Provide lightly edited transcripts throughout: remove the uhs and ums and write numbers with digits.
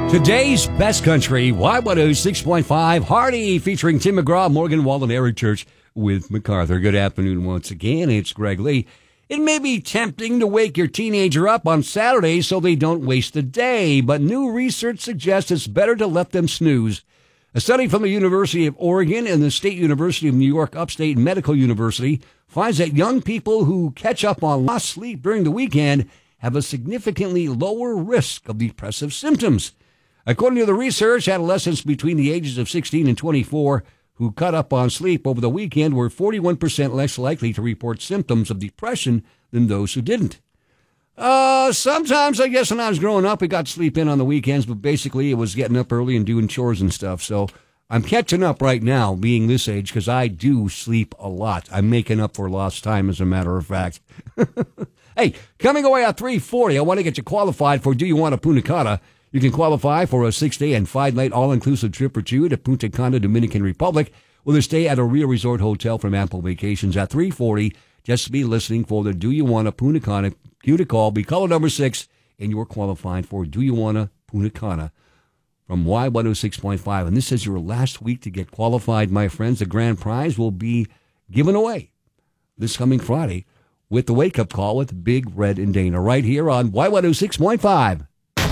Today's Best Country, Y106.5, Hardy, featuring Tim McGraw, Morgan Wallen, Eric Church with MacArthur. Good afternoon once again. It's Greg Lee. It may be tempting to wake your teenager up on Saturday so they don't waste the day, but new research suggests it's better to let them snooze. A study from the University of Oregon and the State University of New York Upstate Medical University finds that young people who catch up on lost sleep during the weekend have a significantly lower risk of depressive symptoms. According to the research, adolescents between the ages of 16 and 24 who caught up on sleep over the weekend were 41% less likely to report symptoms of depression than those who didn't. Sometimes, I guess, when I was growing up, we got to sleep in on the weekends, but basically it was getting up early and doing chores and stuff. So I'm catching up right now, being this age, because I do sleep a lot. I'm making up for lost time, as a matter of fact. Hey, coming away at 3:40, I want to get you qualified for Do You Want a Punta Cana? You can qualify for a 6-day and 5-night all-inclusive trip or two to Punta Cana, Dominican Republic, with a stay at a Rio Resort hotel from Ample Vacations at 3:40. Just be listening for the Do You Want a Punta Cana? Cue to call. Be caller number 6, and you're qualified for Do You Want a Punta Cana from Y106.5. And this is your last week to get qualified, my friends. The grand prize will be given away this coming Friday with the wake-up call with Big Red and Dana right here on Y106.5.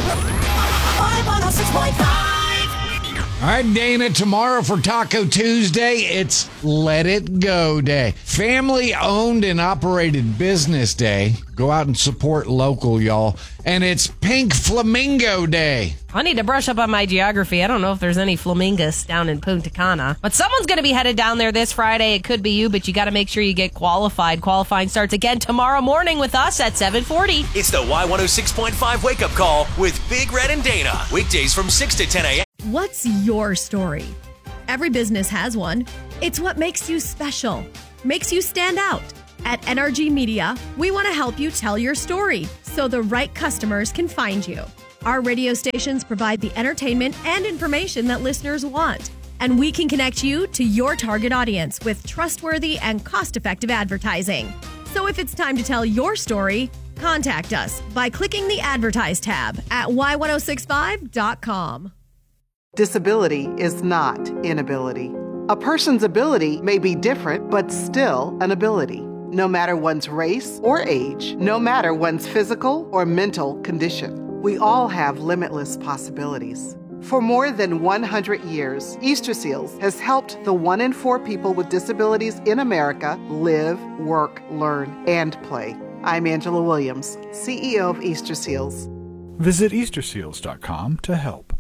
All right, Dana, tomorrow for Taco Tuesday, it's Let It Go Day. Family-owned and operated business day. Go out and support local, y'all. And it's Pink Flamingo Day. I need to brush up on my geography. I don't know if there's any flamingos down in Punta Cana. But someone's going to be headed down there this Friday. It could be you, but you got to make sure you get qualified. Qualifying starts again tomorrow morning with us at 7:40. It's the Y106.5 wake-up call with Big Red and Dana. Weekdays from 6 to 10 a.m. What's your story? Every business has one. It's what makes you special, makes you stand out. At NRG Media, we want to help you tell your story so the right customers can find you. Our radio stations provide the entertainment and information that listeners want, and we can connect you to your target audience with trustworthy and cost-effective advertising. So if it's time to tell your story, contact us by clicking the Advertise tab at y1065.com. Disability is not inability. A person's ability may be different, but still an ability. No matter one's race or age, no matter one's physical or mental condition, we all have limitless possibilities. For more than 100 years, Easter Seals has helped the 1 in 4 people with disabilities in America live, work, learn, and play. I'm Angela Williams, CEO of Easter Seals. Visit easterseals.com to help.